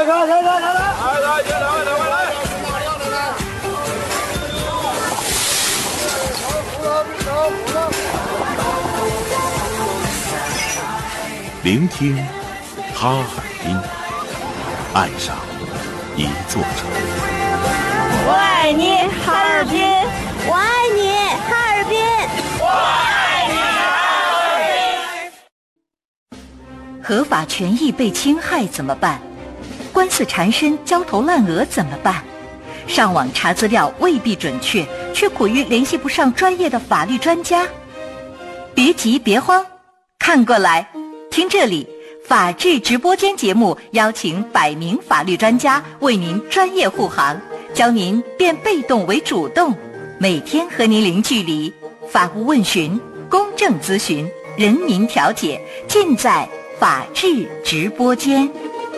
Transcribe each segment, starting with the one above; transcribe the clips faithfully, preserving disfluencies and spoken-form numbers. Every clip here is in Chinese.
车，停车，停车！来来，停，两位，两位来。 聆听哈尔滨，爱上一座城。 我爱你，哈尔滨！我爱你，哈尔滨！我爱你， 哈尔滨！合法权益被侵害怎么办？官司缠身、焦头烂额怎么办？上网查资料未必准确，却苦于联系不上专业的法律专家。别急别慌，看过来，听这里，法治直播间节目邀请百名法律专家为您专业护航，教您变被动为主动，每天和您零距离，法务问询、公正咨询、人民调解，尽在法治直播间。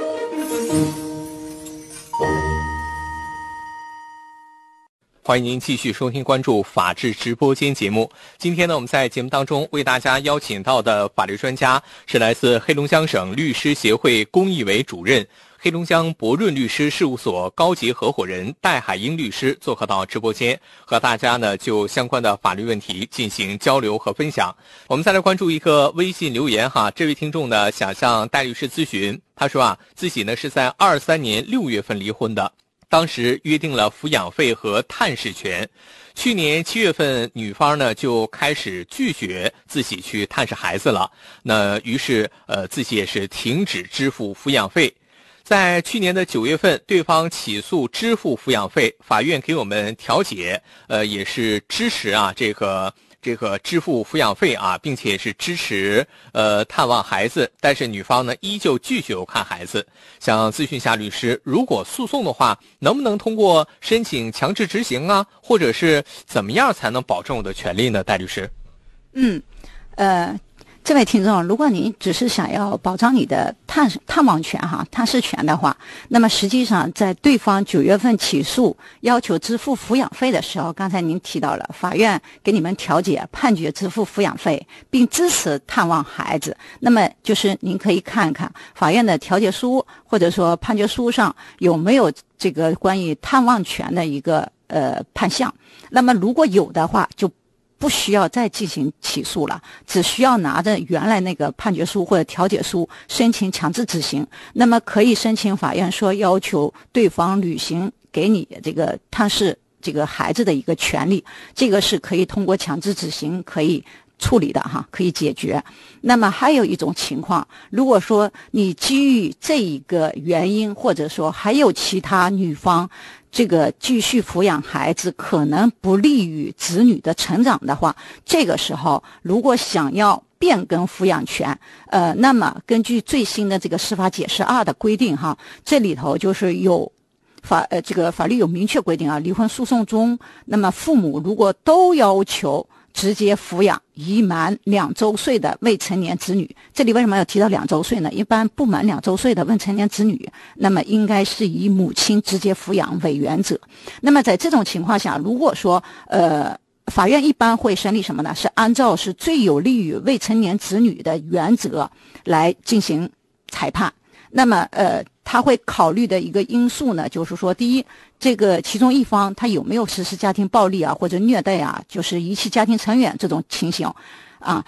欢迎您继续收听关注法治直播间节目。今天呢，我们在节目当中为大家邀请到的法律专家是来自黑龙江省律师协会公益委主任、黑龙江博润律师事务所高级合伙人戴海英律师做客到直播间，和大家呢就相关的法律问题进行交流和分享。我们再来关注一个微信留言哈，这位听众呢想向戴律师咨询，他说啊，自己呢是在二三年六月份离婚的。当时约定了抚养费和探视权，去年七月份女方呢就开始拒绝自己去探视孩子了，那于是呃自己也是停止支付抚养费。在去年的九月份，对方起诉支付抚养费，法院给我们调解，呃也是支持啊这个这个支付抚养费啊，并且是支持呃探望孩子，但是女方呢依旧拒绝我看孩子。想咨询一下律师，如果诉讼的话，能不能通过申请强制执行啊，或者是怎么样才能保证我的权利呢？戴律师。 嗯，呃。这位听众，如果您只是想要保障你的探探望权哈、探视权的话，那么实际上在对方九月份起诉要求支付抚养费的时候，刚才您提到了法院给你们调解判决支付抚养费，并支持探望孩子，那么就是您可以看看法院的调解书或者说判决书上有没有这个关于探望权的一个呃判项，那么如果有的话，就不需要再进行起诉了，只需要拿着原来那个判决书或者调解书申请强制执行，那么可以申请法院说要求对方履行给你这个探视这个孩子的一个权利，这个是可以通过强制执行可以处理的哈，可以解决。那么还有一种情况，如果说你基于这一个原因，或者说还有其他女方这个继续抚养孩子可能不利于子女的成长的话，这个时候如果想要变更抚养权，呃，那么根据最新的这个司法解释二的规定哈，这里头就是有法呃这个法律有明确规定啊，离婚诉讼中，那么父母如果都要求直接抚养已满两周岁的未成年子女，这里为什么要提到两周岁呢？一般不满两周岁的未成年子女，那么应该是以母亲直接抚养为原则。那么在这种情况下，如果说呃法院一般会审理什么呢？是按照是最有利于未成年子女的原则来进行裁判。那么呃他会考虑的一个因素呢，就是说第一，这个其中一方他有没有实施家庭暴力啊或者虐待啊，就是遗弃家庭成员这种情形啊。